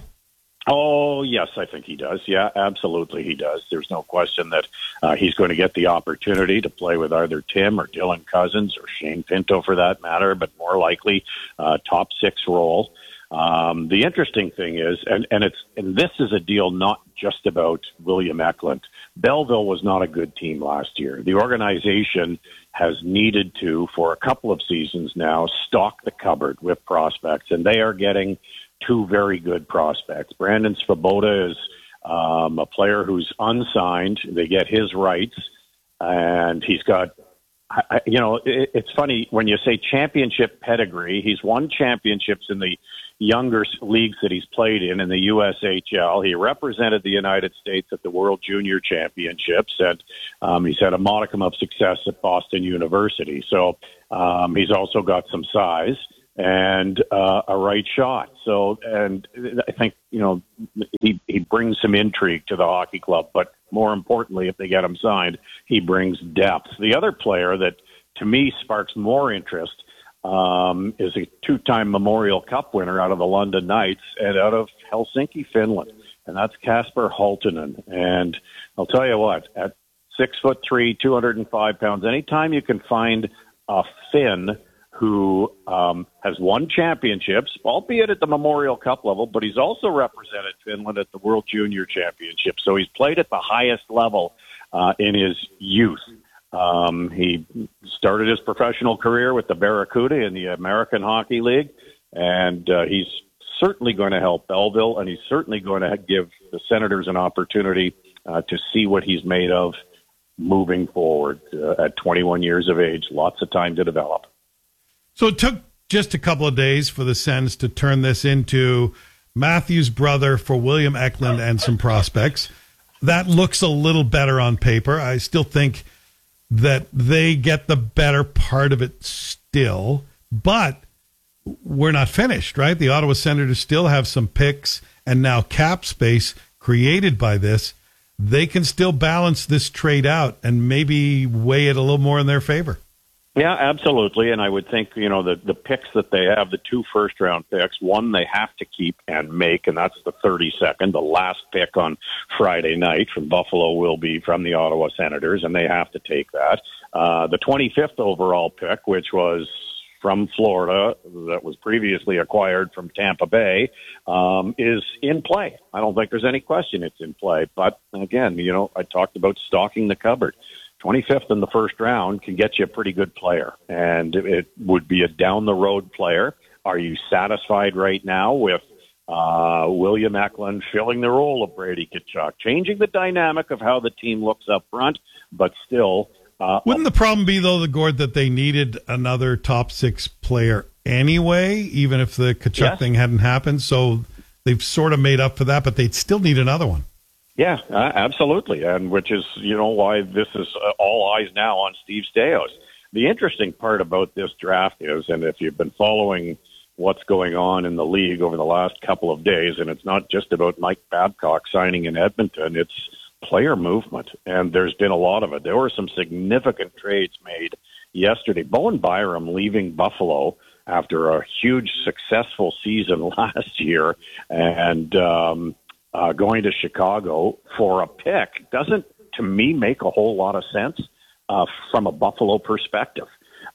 Oh, yes, I think he does. Yeah, absolutely he does. There's no question that uh, he's going to get the opportunity to play with either Tim or Dylan Cousins or Shane Pinto for that matter, but more likely uh, top six role. Um, the interesting thing is, and, and it's and this is a deal not just about William Eklund. Belleville was not a good team last year. The organization has needed to, for a couple of seasons now, stock the cupboard with prospects, and they are getting two very good prospects. Brandon Svoboda is um, a player who's unsigned. They get his rights, and he's got, I, you know, it, it's funny when you say championship pedigree. He's won championships in the younger leagues that he's played in, in the U S H L. He represented the United States at the World Junior Championships, and um, he's had a modicum of success at Boston University. So um, he's also got some size and uh, a right shot. So, and I think, you know, he, he brings some intrigue to the hockey club, but more importantly, if they get him signed, he brings depth. The other player that, to me, sparks more interest Um, is a two-time Memorial Cup winner out of the London Knights and out of Helsinki, Finland, and that's Kasper Halttunen. And I'll tell you what, at six foot three, two hundred five pounds, anytime you can find a Finn who um, has won championships, albeit at the Memorial Cup level, but he's also represented Finland at the World Junior Championship. So he's played at the highest level uh, in his youth. Um, he started his professional career with the Barracuda in the American Hockey League, and uh, he's certainly going to help Belleville, and he's certainly going to give the Senators an opportunity uh, to see what he's made of moving forward uh, at twenty-one years of age. Lots of time to develop. So it took just a couple of days for the Sens to turn this into Matthew's brother for William Eklund and some prospects. That looks a little better on paper. I still think that they get the better part of it still, but we're not finished, right? The Ottawa Senators still have some picks and now cap space created by this. They can still balance this trade out and maybe weigh it a little more in their favor. Yeah, absolutely. And I would think, you know, the, the picks that they have, the two first-round picks, one they have to keep and make, and that's the thirty-second. The last pick on Friday night from Buffalo will be from the Ottawa Senators, and they have to take that. Uh, the twenty-fifth overall pick, which was from Florida, that was previously acquired from Tampa Bay, um, is in play. I don't think there's any question it's in play. But, again, you know, I talked about stocking the cupboard. twenty-fifth in the first round can get you a pretty good player, and it would be a down-the-road player. Are you satisfied right now with uh, William Eklund filling the role of Brady Tkachuk, changing the dynamic of how the team looks up front, but still... Uh, Wouldn't the problem be, though, the Gord, that they needed another top six player anyway, even if the Tkachuk yes. thing hadn't happened? So they've sort of made up for that, but they'd still need another one. Yeah, uh, absolutely, and which is, you know, why this is uh, all eyes now on Steve Staios. The interesting part about this draft is, and if you've been following what's going on in the league over the last couple of days, and it's not just about Mike Babcock signing in Edmonton, it's player movement, and there's been a lot of it. There were some significant trades made yesterday. Bowen Byram leaving Buffalo after a huge successful season last year, and um Uh, going to Chicago for a pick doesn't, to me, make a whole lot of sense uh, from a Buffalo perspective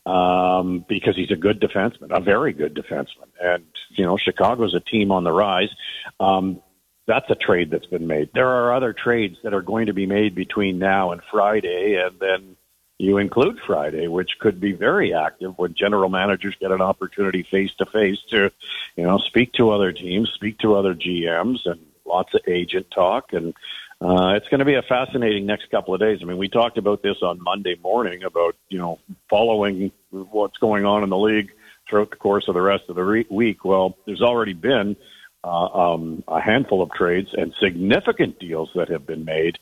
um, because he's a good defenseman, a very good defenseman. And, you know, Chicago's a team on the rise. Um, that's a trade that's been made. There are other trades that are going to be made between now and Friday, and then you include Friday, which could be very active when general managers get an opportunity face-to-face to, you know, speak to other teams, speak to other G Ms, and lots of agent talk, and uh, it's going to be a fascinating next couple of days. I mean, we talked about this on Monday morning about, you know, following what's going on in the league throughout the course of the rest of the re- week. Well, there's already been uh, um, a handful of trades and significant deals that have been made,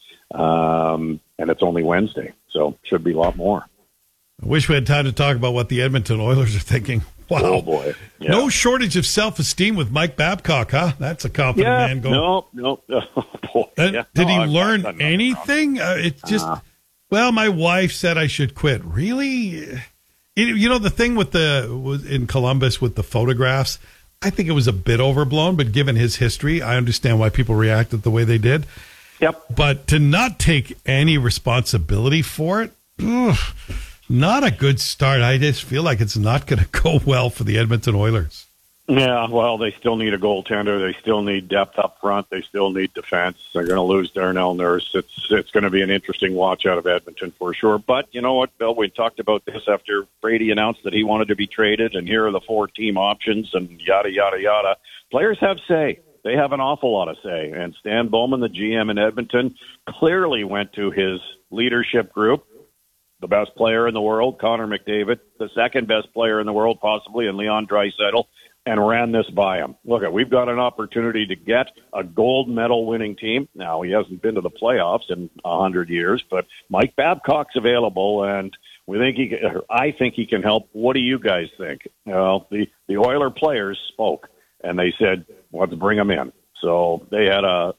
um, and it's only Wednesday, so should be a lot more. I wish we had time to talk about what the Edmonton Oilers are thinking. Wow. Oh, boy. Yeah. No shortage of self-esteem with Mike Babcock, huh? That's a confident yeah, man going. No, no. Oh, boy. Uh, yeah. Did no, he I've learn anything? Uh, it's just, uh, well, my wife said I should quit. Really? It, you know, the thing with the was in Columbus with the photographs, I think it was a bit overblown, but given his history, I understand why people reacted the way they did. Yep. But to not take any responsibility for it, ugh, not a good start. I just feel like it's not going to go well for the Edmonton Oilers. Yeah, well, they still need a goaltender. They still need depth up front. They still need defense. They're going to lose Darnell Nurse. It's it's going to be an interesting watch out of Edmonton for sure. But you know what, Bill? We talked about this after Brady announced that he wanted to be traded, and here are the four team options, and yada, yada, yada. Players have say. They have an awful lot of say. And Stan Bowman, the G M in Edmonton, clearly went to his leadership group, the best player in the world, Connor McDavid, the second best player in the world possibly, and Leon Draisaitl, and ran this by him. Look, we've got an opportunity to get a gold medal winning team. Now, he hasn't been to the playoffs in a hundred years, but Mike Babcock's available, and we think he. I think he can help. What do you guys think? Well, the the Oiler players spoke, and they said, "Let's bring him in." So they had a